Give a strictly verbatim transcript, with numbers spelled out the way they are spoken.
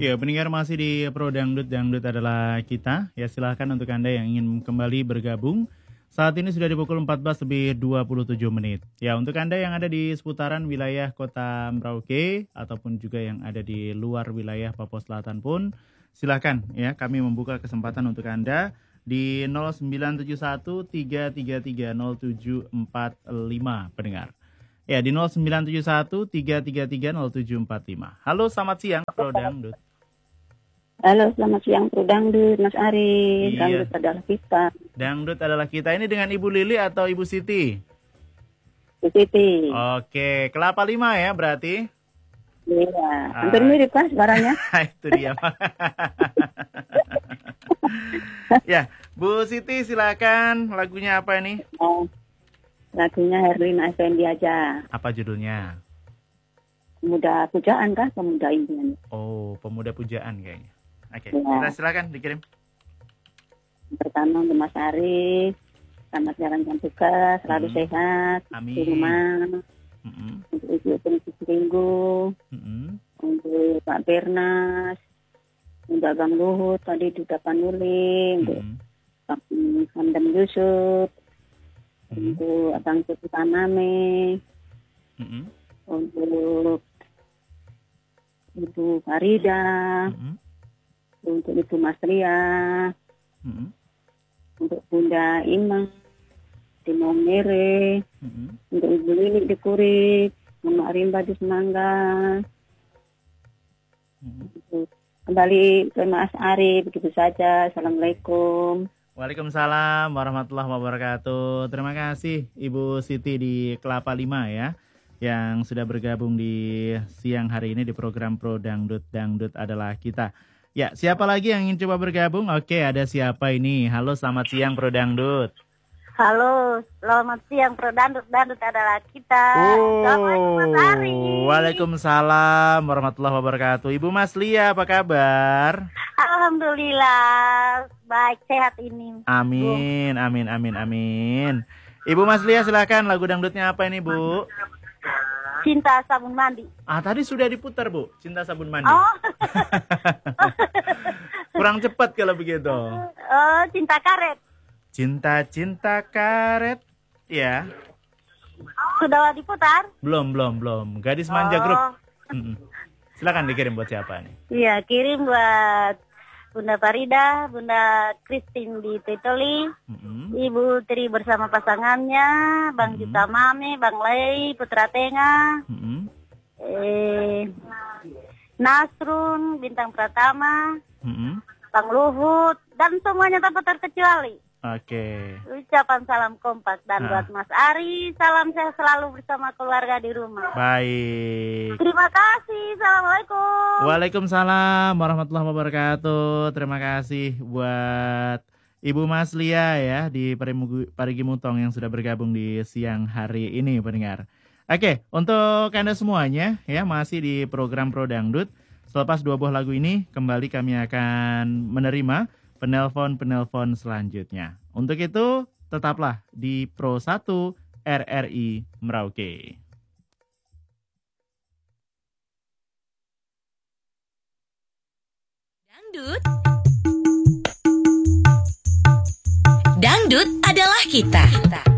Ya, pendengar masih di Pro Dangdut, Dangdut adalah kita. Ya, silahkan untuk Anda yang ingin kembali bergabung. Saat ini sudah di pukul empat belas lebih dua puluh tujuh menit. Ya, untuk Anda yang ada di seputaran wilayah Kota Merauke ataupun juga yang ada di luar wilayah Papua Selatan pun, silahkan ya, kami membuka kesempatan untuk Anda di nol sembilan tujuh satu tiga tiga tiga nol tujuh empat lima pendengar. Ya, di nol sembilan tujuh satu tiga tiga tiga nol tujuh empat lima. Halo, selamat siang Pro Dangdut. Halo, selamat siang Pro Dangdut, Mas Ari. Iya. Dangdut adalah kita. Dangdut adalah kita. Ini dengan Ibu Lili atau Ibu Siti? Bu Siti. Oke, kelapa lima ya berarti? Iya, Ah. hampir mirip kan suaranya. Itu dia. Ya, Bu Siti silakan, lagunya apa ini? Oh, lagunya Herlina Effendi aja. Apa judulnya? Pemuda pujaan kah? Pemuda impian. Oh, Pemuda Pujaan kayaknya. Oke, Ya. kita silakan dikirim. Pertama untuk Mas Ari, selamat jalankan tugas, selalu Hmm. sehat Amin. di rumah. Mm-mm. Untuk Ibu Prinsip Ringgu, Mm-mm. untuk Pak Bernas, untuk Abang Luhut, tadi di Tapanuli, untuk Mm-mm. Pak Hamdan Yusuf, Mm-mm. untuk Abang Cucu Taname, Mm-mm. untuk Ibu Farida, Mm-mm. untuk Ibu Mas Ria, Mm-mm. untuk Bunda Imang di Maumere, Mm-mm. untuk Ibu Lili di Kurit, Mama Rimba di Semangga. Mm-mm. Untuk kembali ke Mas Ari, begitu saja. Assalamualaikum. Waalaikumsalam warahmatullahi wabarakatuh. Terima kasih Ibu Siti di Kelapa Lima ya, yang sudah bergabung di siang hari ini di program Pro Dangdut, Dangdut adalah kita. Ya, siapa lagi yang ingin coba bergabung? Oke, ada siapa ini? Halo, selamat siang Pro Dangdut. Halo, selamat siang Pro Dangdut, Dangdut adalah kita. Assalamualaikum Mas Ari. Waalaikumsalam warahmatullahi wabarakatuh. Ibu Mas Lia, apa kabar? Alhamdulillah, baik sehat ini. Amin, amin, amin, amin. Ibu Mas Lia, silakan lagu dangdutnya apa ini, Bu? Cinta sabun mandi. Ah, tadi sudah diputar, Bu. Cinta Sabun Mandi. Oh, Kurang cepat kalau begitu. oh cinta karet. Cinta-cinta karet. Ya, Sudah diputar? belum, belum, belum. Gadis Manja Group. Oh, Mm-mm. Silakan dikirim buat siapa nih? iya, kirim buat Bunda Farida, Bunda Christine di Tetoli, Mm-mm. Ibu Tri bersama pasangannya, Bang Hmm. Juta Mame, Bang Lei, Putra Tengah, Mm-mm. eh, Nasrun, Bintang Pratama, Mm-mm. Bang Luhut, dan semuanya tanpa terkecuali. Oke. Ucapan salam kompak. Dan Ah. buat Mas Ari, salam sehat selalu bersama keluarga di rumah. Baik. Terima kasih. Assalamualaikum. Waalaikumsalam warahmatullahi wabarakatuh. Terima kasih buat Ibu Mas Lia ya di Parimugu- Parigi Mutong yang sudah bergabung di siang hari ini pendengar. Oke, untuk Anda semuanya ya masih di program Pro Dangdut. Selepas dua buah lagu ini kembali kami akan menerima penelpon-penelpon selanjutnya. Untuk itu tetaplah di Pro satu R R I Merauke. Dangdut. Dangdut adalah kita.